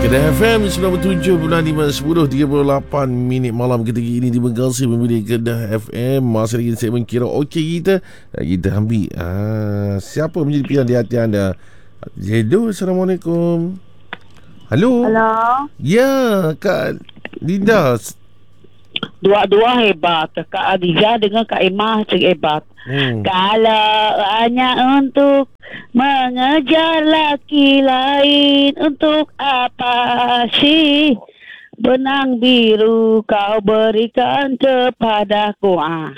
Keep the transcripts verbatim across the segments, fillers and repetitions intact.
Kedah F M sembilan puluh tujuh bulan lima sepuluh tiga puluh lapan minit malam ketika ini di Bergasi memilih Kedah F M. Masih lagi segmen Kira Okey kita. Kita ambil ah, siapa menjadi pilihan di hati anda. Hello, Assalamualaikum. Halo. Halo. Ya, Kak Linda. Dua-dua hebat. Kak Adiza dengan Kak Emah cik hebat. Hmm. Kalau hanya untuk mengejar laki lain, untuk apa sih benang biru kau berikan kepadaku? Ah,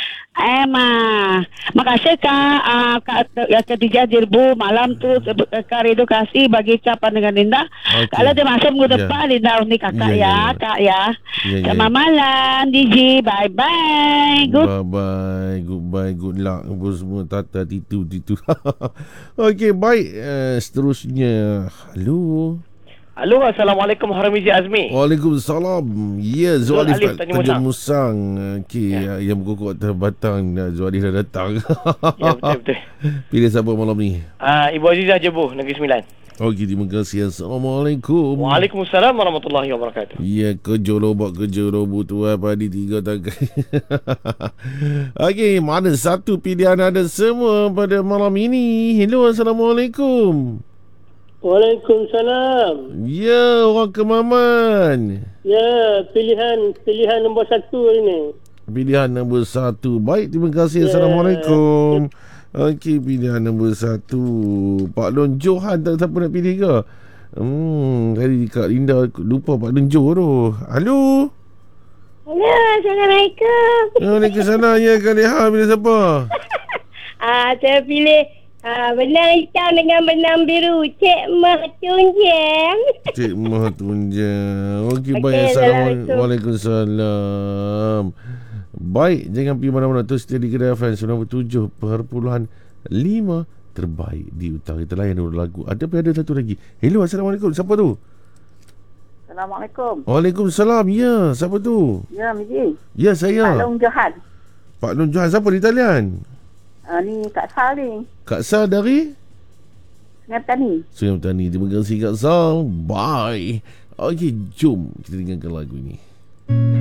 Emma, makasih Kak. Uh, Kak yang ketiga Jirbu malam tu Kak Ridho kasih bagi ucapan dengan Linda. Okay. Kalau dia masuk minggu depan, yeah. Linda ni kakak yeah, ya, yeah, Kak ya. Yeah, Selamat yeah. malam, D J. Bye bye. Good. Bye bye. Goodbye. Good luck. Semua tata titu titu. Okey, baik. Uh, seterusnya, halo. Halo, Assalamualaikum Haramizi Azmi. Waalaikumsalam. Ya, Zul Alif Tanjung Musang. Musang. Okey, ya. Yang berkokok atas batang. Zul Alif dah datang. Ya, betul-betul. Pilih siapa malam ni? Uh, Ibu Azizah Jebuh, Negeri Sembilan. Okey, terima kasih. Assalamualaikum. Waalaikumsalam warahmatullahi wabarakatuh. Ya, kerja lobak kerja robu tuan padi tiga takai. Okey, mana satu pilihan ada semua pada malam ini. Hello, Assalamualaikum. Waalaikumsalam. Ya, orang Kemaman. Ya, pilihan pilihan nombor satu ini. Pilihan nombor satu. Baik, terima kasih. Ya. Assalamualaikum. Okey, pilihan nombor satu. Pak Lon Johan tak siapa nak pilih ke? Hmm, tadi Kak Linda lupa Pak Lon Jo tu. Halo. Halo, Assalamualaikum. Waalaikumsalam. Ya, Kak Leha pilih siapa? Ah, saya pilih Ah, benang hitam dengan benang biru. Cik Mah Tunjang. Cik Mah Tunjang. Okey, okay, baik. Assalamualaikum. Waalaikumsalam. Baik, jangan pergi mana-mana. Terus setia di Kedah F M sembilan puluh tujuh perpuluhan lima terbaik di utara. Kita layan dulu lagu. Ada pun ada satu lagi. Hello, Assalamualaikum. Siapa tu? Assalamualaikum. Waalaikumsalam. Ya, siapa tu? Ya, Miji. Ya, saya. Pak Long Johan. Pak Long Johan. Siapa di talian? Uh, ni Kak Sal ni. Kak Sal dari? Sungai Petani. Sungai Petani. Terima kasih Kak Sal. Bye. Okey, jom kita dengarkan lagu ini.